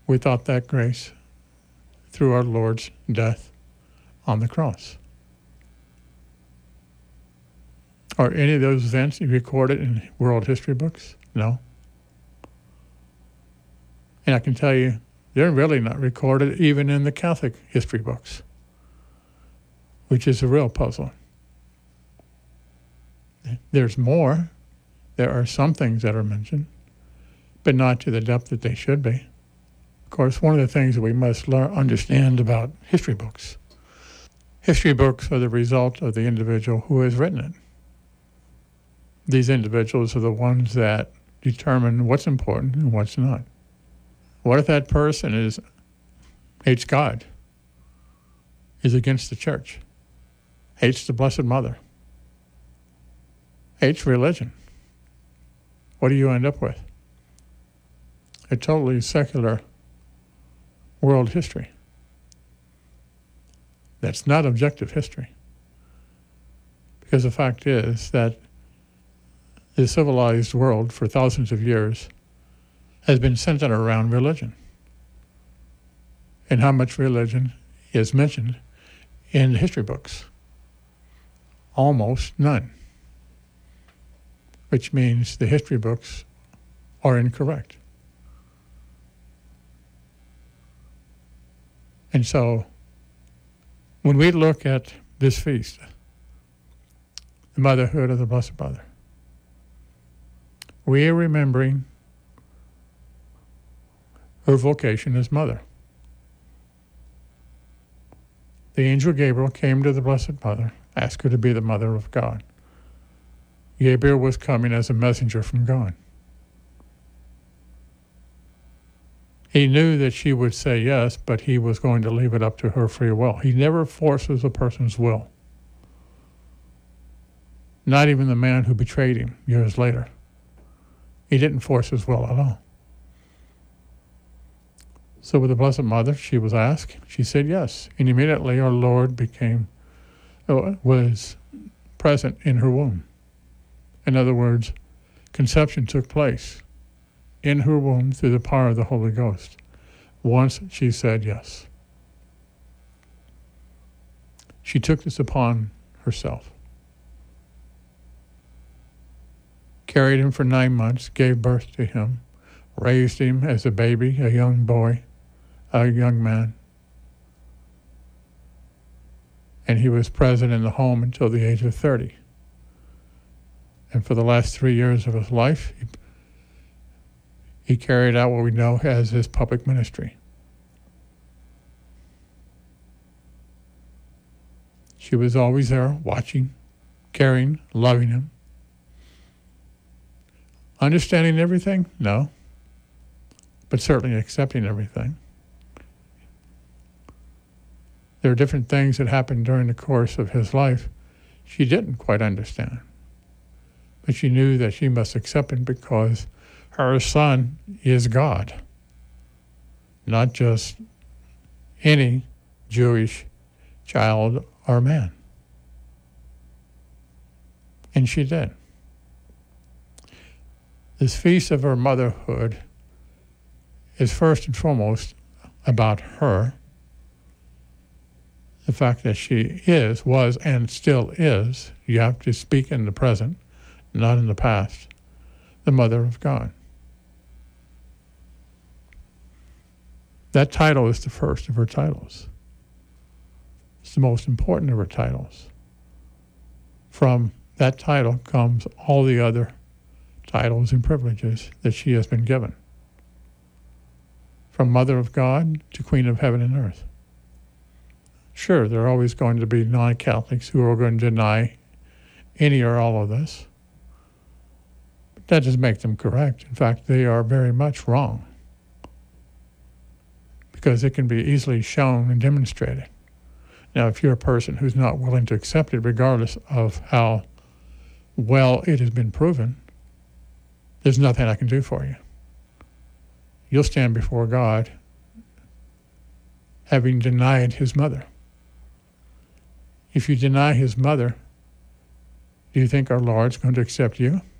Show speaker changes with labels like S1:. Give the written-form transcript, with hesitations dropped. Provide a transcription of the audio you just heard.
S1: without that grace through our Lord's death on the cross. Are any of those events recorded in world history books? No. And I can tell you, they're really not recorded even in the Catholic history books, which is a real puzzle. There's more. There are some things that are mentioned, but not to the depth that they should be. Of course, one of the things that we must understand about history books are the result of the individual who has written it. These individuals are the ones that determine what's important and what's not. What if that person hates God, is against the church, hates the Blessed Mother, hates religion? What do you end up with? A totally secular world history. That's not objective history. Because the fact is that the civilized world for thousands of years has been centered around religion. And how much religion is mentioned in the history books? Almost none. Which means the history books are incorrect. And so, when we look at this feast, the motherhood of the Blessed Mother, we are remembering her vocation as mother. The angel Gabriel came to the Blessed Mother, asked her to be the mother of God. Gabriel was coming as a messenger from God. He knew that she would say yes, but he was going to leave it up to her free will. He never forces a person's will. Not even the man who betrayed him years later. He didn't force his will at all. So with the Blessed Mother, she was asked. She said yes. And immediately our Lord was present in her womb. In other words, conception took place in her womb through the power of the Holy Ghost once she said yes. She took this upon herself. Carried him for 9 months, gave birth to him, raised him as a baby, a young boy, a young man. And he was present in the home until the age of 30. And for the last 3 years of his life, he carried out what we know as his public ministry. She was always there, watching, caring, loving him. Understanding everything? No. But certainly accepting everything. There are different things that happened during the course of his life she didn't quite understand. But she knew that she must accept it because her son is God, not just any Jewish child or man. And she did. This feast of her motherhood is first and foremost about her, the fact that she was, and still is, you have to speak in the present, not in the past, the Mother of God. That title is the first of her titles. It's the most important of her titles. From that title comes all the other titles and privileges that she has been given. From Mother of God to Queen of Heaven and Earth. Sure, there are always going to be non-Catholics who are going to deny any or all of this. But that doesn't make them correct. In fact, they are very much wrong. Because it can be easily shown and demonstrated. Now, if you're a person who's not willing to accept it, regardless of how well it has been proven, there's nothing I can do for you. You'll stand before God having denied his mother. If you deny his mother, do you think our Lord's going to accept you?